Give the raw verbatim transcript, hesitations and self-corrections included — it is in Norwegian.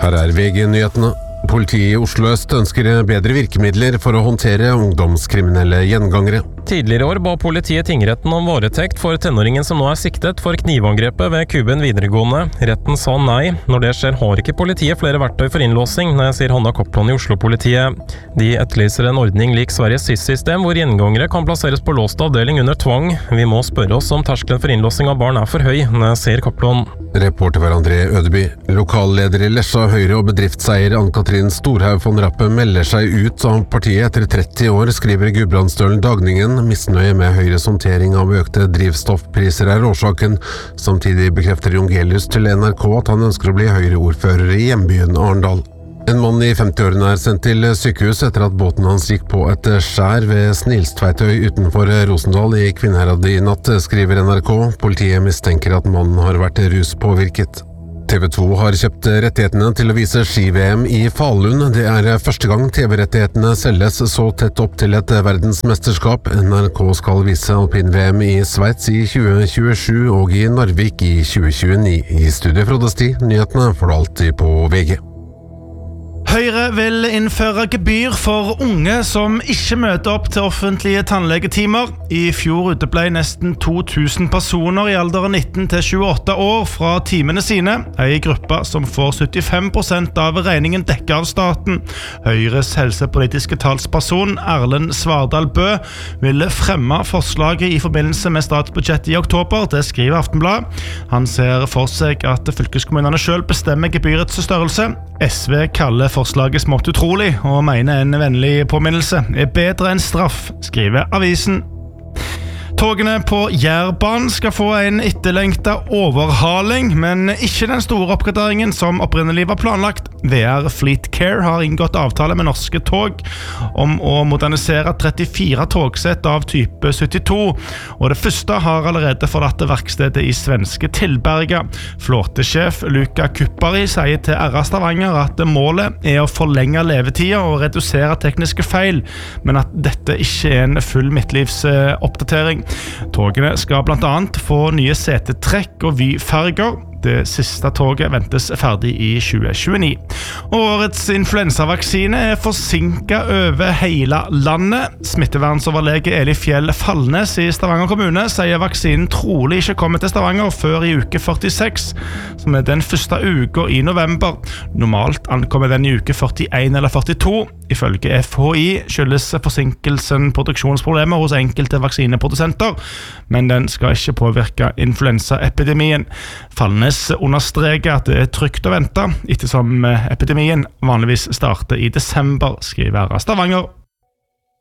Her er V G-nyhetene. Politiet i Oslo Øst ønsker bedre virkemidler for å håndtere ungdomskriminelle gjengangere. Tidligere i år ba politiet tingretten om varetekt for tenåringen som nå er siktet for knivangrepet ved Kuben videregående. Retten sa nei. Når det skjer har ikke politiet flere verktøy for innlåsing, sier Hanna Kopland i Oslo-politiet. De etterlyser en ordning lik Sveriges S I S-system, hvor gjengangere kan plasseres på låst avdeling under tvang. Vi må spørre oss om terskelen for innlåsing av barn er for høy, sier Kopland. Reporter var André Ødeby. Lokalleder i Lesja Høyre og bedriftseier Ann-Katrin Storhaug von Rappe melder seg ut av partiet etter tretti år, skriver Gudbrandsdølen Dagningen. Misnøye med Høyres håndtering av økte drivstoffpriser er årsaken. Samtidig bekrefter Jongelius til N R K at han ønsker å bli Høyre-ordfører i hjembyen Arendal. En mann i femti-årene er sendt til sykehus etter at båten hans gikk på et skjær ved Snilstveitøy utenfor Rosendal i Kvinnherad i natt, skriver N R K. Politiet mistenker at mannen har vært ruspåvirket. T V to har kjøpt rettighetene til å vise ski-V M i Falun. Det er første gang T V-rettighetene selges så tett opp til et verdensmesterskap. N R K skal vise alpin-V M i Sveits i tjue tjuesju og i Narvik i tjue tjueni. I studiet Frode Sti, nyhetene får du alltid på V G. Høyre vil innføre gebyr for unge som ikke møter opp til offentlige tannlegetimer. I fjor uteble nesten to tusen personer i alderen nitten til tjueåtte år fra timene sine, en gruppe som får syttifem prosent av regningen dekket av staten. Høyres helsepolitiske talsperson Erlend Svardal Bø ville fremme forslaget i forbindelse med statsbudsjettet i oktober, det skriver Aftenblad. Han ser for seg at fylkeskommunene selv bestemmer gebyrets størrelse. S V kaller forslaget smått utrolig og mener en vennlig påminnelse er bedre enn straff, skriver avisen. Togene på Jærbanen skal få en etterlengtet overhaling, men ikke den store oppgraderingen som opprinnelig var planlagt. V R Fleet Care har inngått avtale med Norske Tog om å modernisere trettifire togsett av type syttito, og det første har allerede forlatt verkstedet i svenske Tillberga. Flåtesjef Luca Kuppari sier til R A Stavanger at målet er å forlenge levetida og redusere tekniske feil, men at dette ikke er en full midtlivsoppdatering. Togene skal blant annet få nye setetrekk og vyfarger. Det siste toget ventes ferdig i tjue tjueni. Årets influensavaksine er forsinket over hele landet. Smittevernsoverlege Eli Fjell Fallnes i Stavanger kommune sier vaksinen trolig ikke kommer til Stavanger før i uke førtiseks, som er den første uka i november. Normalt ankommer den i uke førtien eller førtito. Ifølge F H I skyldes forsinkelsen produksjonsproblemer hos enkelte vaksineprodusenter, men den skal ikke påvirke influensaepidemien. Fallnes understreker at det er trygt å vente, ettersom epidemien vanligvis starter i desember, skriver Stavanger.